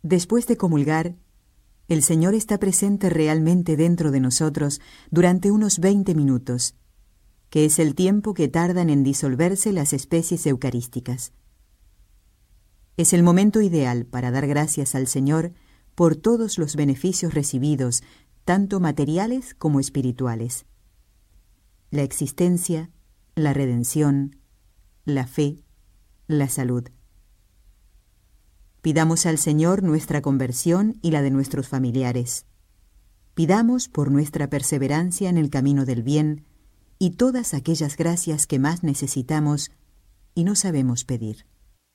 Después de comulgar, el Señor está presente realmente dentro de nosotros durante unos 20 minutos, que es el tiempo que tardan en disolverse las especies eucarísticas. Es el momento ideal para dar gracias al Señor por todos los beneficios recibidos, tanto materiales como espirituales. La existencia, la redención, la fe, la salud. Pidamos al Señor nuestra conversión y la de nuestros familiares. Pidamos por nuestra perseverancia en el camino del bien y todas aquellas gracias que más necesitamos y no sabemos pedir.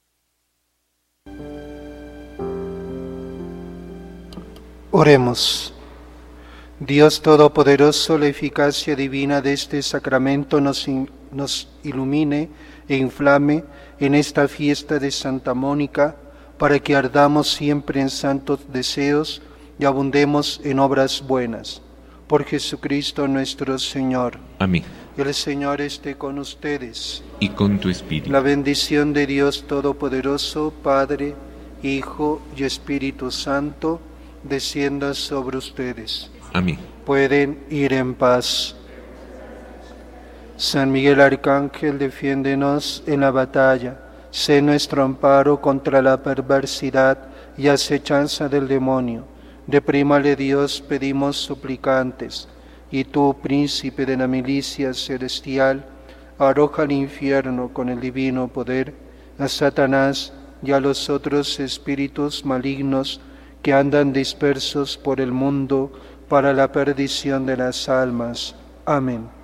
Oremos. Dios Todopoderoso, la eficacia divina de este sacramento nos ilumine e inflame en esta fiesta de Santa Mónica, para que ardamos siempre en santos deseos y abundemos en obras buenas. Por Jesucristo nuestro Señor. Amén. El Señor esté con ustedes. Y con tu espíritu. La bendición de Dios Todopoderoso, Padre, Hijo y Espíritu Santo, descienda sobre ustedes. Amén. Pueden ir en paz. San Miguel Arcángel, defiéndenos en la batalla. Sé nuestro amparo contra la perversidad y acechanza del demonio. Deprímale Dios, pedimos suplicantes. Y tú, príncipe de la milicia celestial, arroja al infierno con el divino poder a Satanás y a los otros espíritus malignos que andan dispersos por el mundo para la perdición de las almas. Amén.